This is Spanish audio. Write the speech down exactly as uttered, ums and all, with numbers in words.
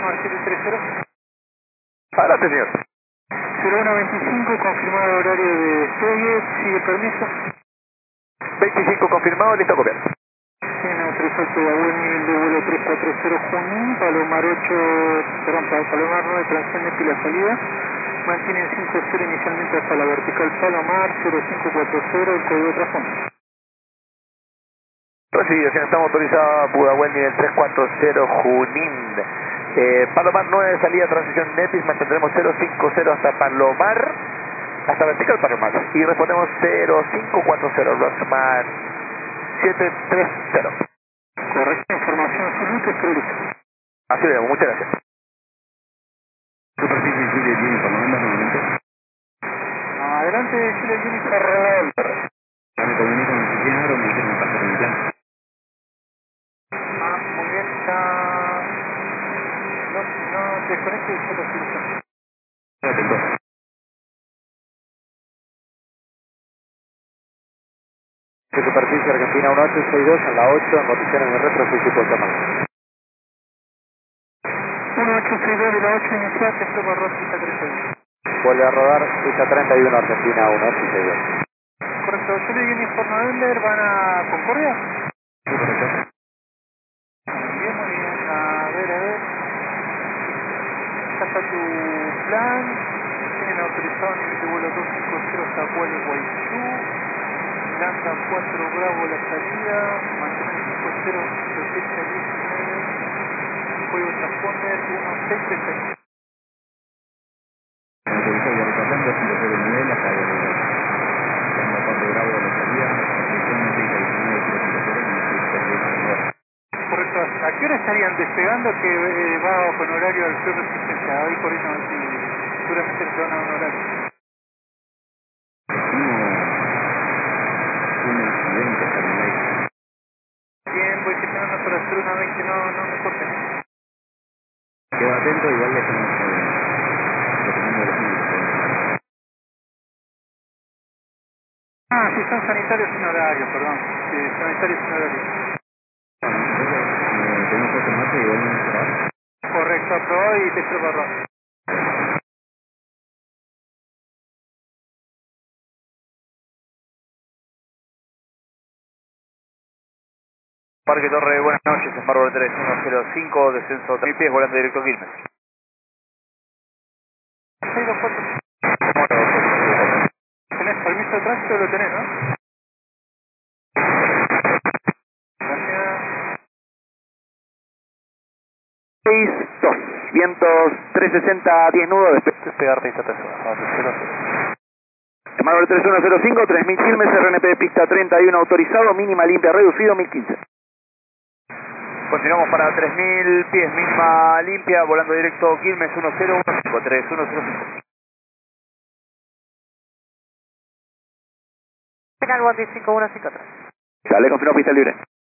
Palomar siete tres cero. Adelante, señor. cero uno veinticinco, confirmado horario de despegue, sigue permiso. veinticinco confirmado, listo a copiar. Tiene autorizado a buen nivel de vuelo tres cuatro cero Junín, Palomar ocho, perdón, Palomar nueve, transcende la salida. Mantienen cinco cero inicialmente hasta la vertical Palomar, cero cinco cuatro cero, el código de trasfondo. Recibido, señor, estamos autorizados a Pudahuel nivel tres cuatro cero Junín. Eh, Palomar nueve, salida, transición Netis, mantendremos cero cinco cero hasta Palomar, hasta vertical Palomar. Y respondemos cero cinco cuatro cero, Roxman siete tres cero. Correcta información, absoluta, espero listo. Así lo llamo, muchas gracias. Superficie Chile Juni, por noventa nuevamente. Adelante, Chile Juni, Ferrer. Ya me comunico con el Genaro, me dijeron que pasar en el plan. Ah, muy bien, está... No, no, desconecte y solo filtro. Atento. De superficie Argentina uno ocho seis dos a la ocho en condiciones de retroceso y puesta mano. uno ocho seis dos de la ocho inicial, después borró pista treinta y uno. Vuelve a rodar, pista treinta y uno Argentina uno ocho seis dos. Correcto, Chile Juni por November, ¿van a Concordia? Sí, correcto. Muy bien, muy bien, a ver, a ver. Acá está tu plan. Tienen autorizado nivel de vuelo dos cinco cero hasta Kuala Guayzú. Lambda cuatro Bravo la salida. Mantienen cinco cero setenta diecinueve. Código transponder uno seis tres seis. Autorizado y retornando, cinco cero nivel hasta el Lambda cuatro Bravo de la salida, transición seis diecinueve cero cinco cero, Correcto. ¿A qué hora estarían despegando que eh, va con horario al Club Resistencia? Ahí por eso si seguramente les van a dar un horario. uno veinte hasta el aire. Bien, voy gestionando para hacer una vez que no, no me corten. Quedo atento, igual le estamos eh, dependiendo de los minutos. Ah, si son sanitarios sin horario, perdón. Sí, sanitarios sin horario. Bueno, entonces, eh, tenemos puesto en marcha y volvemos a cerrar. Correcto, aprobado y te quiero barrar. Parque Torre, buenas noches, Smart tres uno cero cinco, descenso tres pies, volando directo a Quilmes. seis dos cuatro. Mono, ¿Tenés permiso de tránsito? Lo tenés, ¿no? Gracias. seis dos, vientos trescientos sesenta, diez nudos, despegar pista tres uno, Smart tres uno cero cinco, tres mil Quilmes, R N P pista treinta y uno autorizado, mínima limpia reducido, mil quince. Continuamos para tres mil pies, mínima limpia, volando directo Quilmes uno cero uno cinco, tres uno cero cinco. Canal uno cinco uno cinco tres. Dale, confirmo pista libre.